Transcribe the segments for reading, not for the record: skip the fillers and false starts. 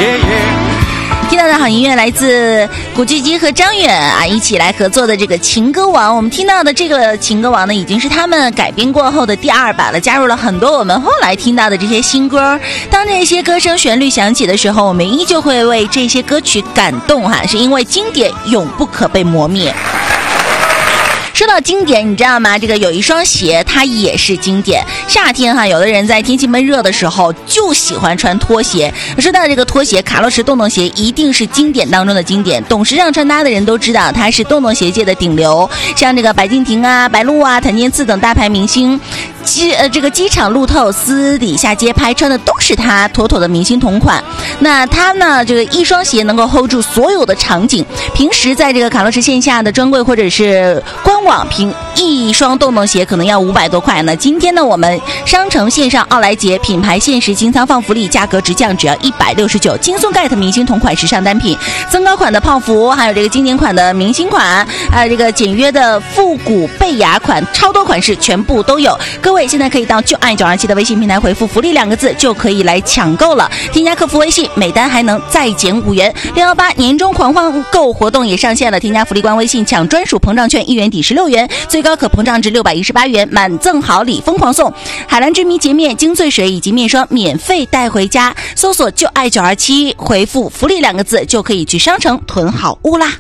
听到的好音乐来自古巨基和张远啊一起来合作的这个情歌王。我们听到的这个情歌王呢，已经是他们改编过后的第2版了，加入了很多我们后来听到的这些新歌。当这些歌声旋律响起的时候，我们依旧会为这些歌曲感动哈，是因为经典永不可被磨灭。说到经典，你知道吗？这个有一双鞋，它也是经典。夏天哈，有的人在天气闷热的时候就喜欢穿拖鞋。说到这个拖鞋，卡洛驰洞洞鞋一定是经典当中的经典。懂时尚穿搭的人都知道，它是洞洞鞋界的顶流。像这个白敬亭啊、白鹿啊、檀健次等大牌明星，这个机场路透、私底下街拍穿的都是它妥妥的明星同款。那它呢，这个一双鞋能够 hold 住所有的场景。平时在这个卡洛驰线下的专柜或者是官网，凭一双洞洞鞋可能要500多块呢。今天呢，我们商城线上奥莱节品牌限时清仓放福利，价格直降，只要169，轻松 get 明星同款时尚单品，增高款的泡芙，还有这个经典款的明星款，还有这个简约的复古贝雅款，超多款式全部都有。各位现在可以到就爱927的微信平台回复福利2个字，就可以来抢购了。添加客服微信，每单还能再减5元。618年终狂欢购活动也上线了，添加福利官微信抢专属膨胀券，1元抵16元，最高可膨胀至618元，满赠好礼，疯狂送海蓝之谜洁面精粹水以及面霜免费带回家。搜索就爱927，回复福利2个字，就可以去商城囤好物啦。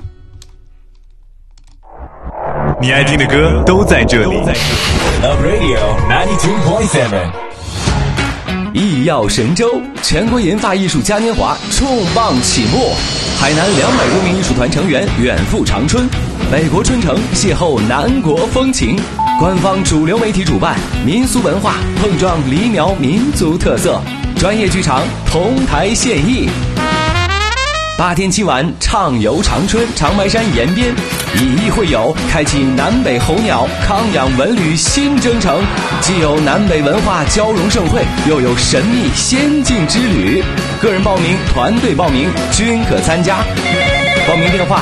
你爱听的歌都在这里。Love Radio 92.7。 艺耀神州全国研发艺术嘉年华重磅启幕，海南200多名艺术团成员远赴长春，北国春城邂逅南国风情。官方主流媒体主办，民俗文化碰撞黎苗民族特色，专业剧场同台献艺。8天7晚畅游长春长白山沿边，以艺会友，开启南北候鸟康养文旅新征程。既有南北文化交融盛会，又有神秘仙境之旅。个人报名、团队报名均可参加。报名电话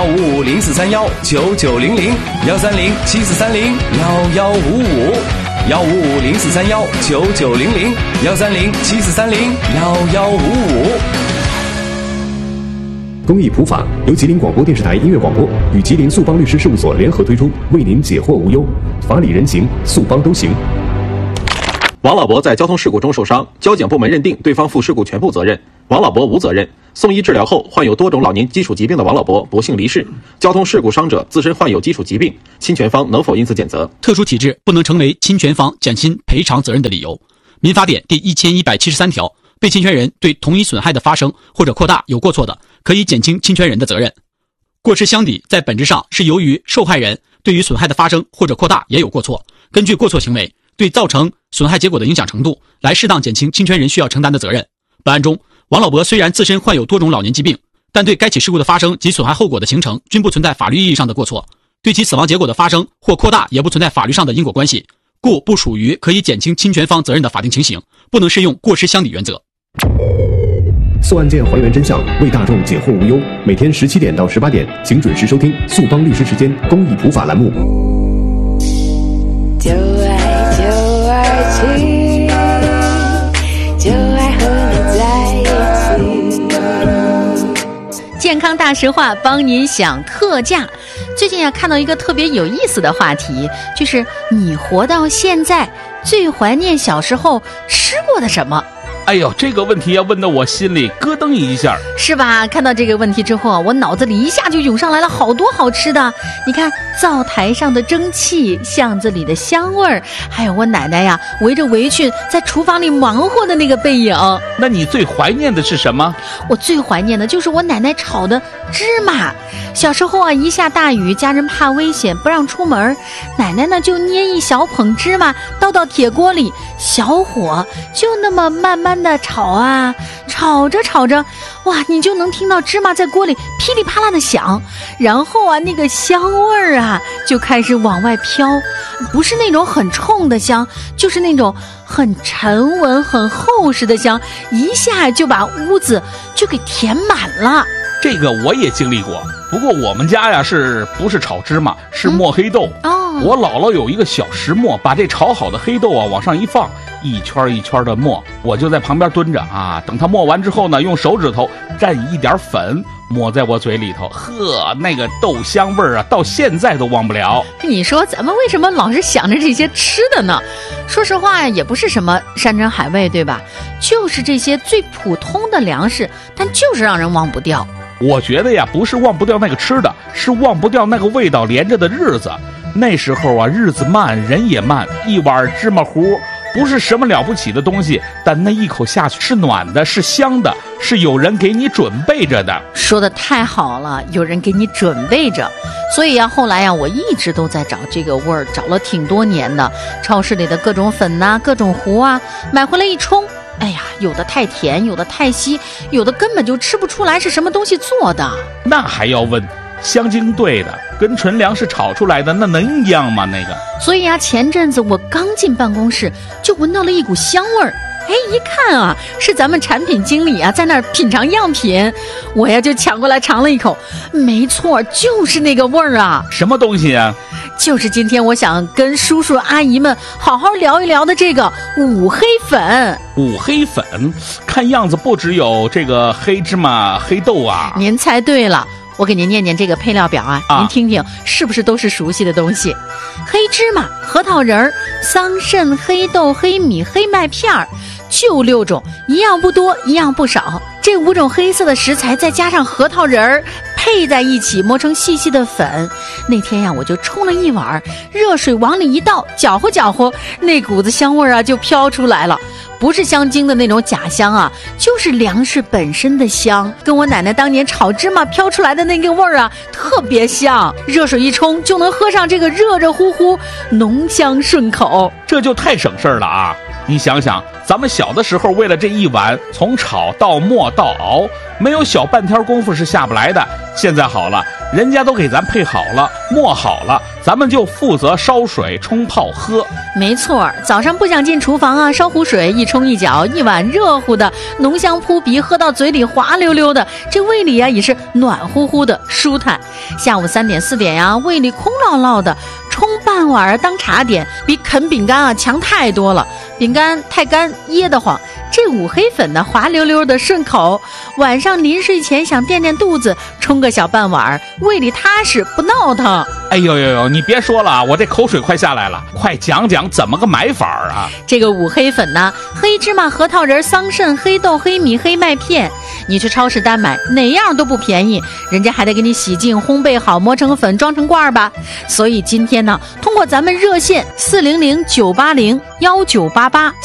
155-0431-990，130-7430，115-0431-990，130-7430，115-05。 公益普法由吉林广播电视台音乐广播与吉林速邦律师事务所联合推出，为您解惑无忧，法理人行，速邦都行。 王老伯在交通事故中受伤，交警部门认定对方负事故全部责任，王老伯无责任。送医治疗后，患有多种老年基础疾病的王老伯不幸离世。交通事故伤者自身患有基础疾病，侵权方能否因此减责？ 特殊体质不能成为侵权方减轻赔偿责任的理由。民法典第1173条，被侵权人对同一损害的发生或者扩大有过错的，可以减轻侵权人的责任。过失相抵在本质上是由于受害人对于损害的发生或者扩大也有过错，根据过错行为对造成损害结果的影响程度来适当减轻侵权人需要承担的责任。本案中，王老伯虽然自身患有多种老年疾病，但对该起事故的发生及损害后果的形成均不存在法律意义上的过错，对其死亡结果的发生或扩大也不存在法律上的因果关系，故不属于可以减轻侵权方责任的法定情形，不能适用过失相抵原则。 诉案件还原真相，为大众解惑无忧。每天17点到18点，请准时收听速邦律师时间公益普法栏目。 就爱927，就爱和你在一起。 健康大实话帮您享特价。最近看到一个特别有意思的话题，就是你活到现在最怀念小时候吃过的什么？ 哎呦，这个问题问得我心里咯噔一下， 是吧？看到这个问题之后，我脑子里一下就涌上来了好多好吃的。你看，灶台上的蒸汽，巷子里的香味儿，还有我奶奶呀围着围裙在厨房里忙活的那个背影。 那你最怀念的是什么？ 我最怀念的就是我奶奶炒的芝麻。小时候一下大雨，家人怕危险不让出门，奶奶呢就捏一小捧芝麻倒到铁锅里，小火就那么慢慢的炒炒着，哇，你就能听到芝麻在锅里噼里啪啦的响，然后那个香味儿就开始往外飘，不是那种很冲的香，就是那种很沉稳很厚实的香，一下就把屋子就给填满了。 这个我也经历过，不过我们家是不是炒芝麻，是磨黑豆。 我姥姥有一个小石磨，把这炒好的黑豆啊往上一放，一圈一圈的磨，我就在旁边蹲着啊，等它磨完之后呢，用手指头蘸一点粉抹在我嘴里头，呵，那个豆香味儿啊，到现在都忘不了。 你说咱们为什么老是想着这些吃的呢？说实话呀，也不是什么山珍海味，对吧？就是这些最普通的粮食，但就是让人忘不掉。 我觉得呀，不是忘不掉那个吃的，是忘不掉那个味道连着的日子。那时候啊，日子慢，人也慢，一碗芝麻糊不是什么了不起的东西，但那一口下去是暖的，是香的，是有人给你准备着的。 说的太好了，有人给你准备着。所以啊，后来呀，我一直都在找这个味儿，找了挺多年的。超市里的各种粉呐、各种糊啊，买回来一冲，哎呀，有的太甜，有的太稀，有的根本就吃不出来是什么东西做的。 那还要问，香精兑的跟纯粮食炒出来的那能一样吗？那个。 所以啊，前阵子我刚进办公室就闻到了一股香味儿。哎，一看啊，是咱们产品经理啊在那儿品尝样品，我呀就抢过来尝了一口，没错，就是那个味儿啊。 什么东西啊？ 就是今天我想跟叔叔阿姨们好好聊一聊的这个五黑粉。 五黑粉，看样子不只有这个黑芝麻、黑豆啊。 您猜对了。我给您念念这个配料表啊，您听听是不是都是熟悉的东西？黑芝麻、核桃仁儿、桑葚、黑豆、黑米、黑麦片儿，就6种，一样不多，一样不少。这5种黑色的食材再加上核桃仁儿配在一起，磨成细细的粉。那天呀，我就冲了一碗热水，往里一倒，搅和搅和，那股子香味儿啊就飘出来了。不是香精的那种假香啊，就是粮食本身的香，跟我奶奶当年炒芝麻飘出来的那个味儿啊特别像。热水一冲就能喝上这个热热乎乎，浓香顺口， 这就太省事儿了啊！你想想，咱们小的时候为了这一碗，从炒到磨到熬，没有小半天功夫是下不来的。现在好了，人家都给咱配好了，磨好了，咱们就负责烧水冲泡喝。 没错，早上不想进厨房啊，烧壶水一冲一搅，一碗热乎的，浓香扑鼻，喝到嘴里滑溜溜的，这胃里啊也是暖乎乎的，舒坦。下午3点4点呀，胃里空落落的，冲半碗当茶点，比啃饼干啊强太多了。饼干太干噎得慌，这五黑粉呢滑溜溜的顺口。晚上临睡前想垫垫肚子，冲个小半碗，胃里踏实不闹腾。 哎呦呦呦，你别说了，我这口水快下来了，快讲讲怎么个买法啊？ 这个五黑粉呢，黑芝麻、核桃仁、桑葚、黑豆、黑米、黑麦片，你去超市单买哪样都不便宜，人家还得给你洗净、烘焙好，磨成粉装成罐吧。所以今天呢，通过咱们热线400-980-1988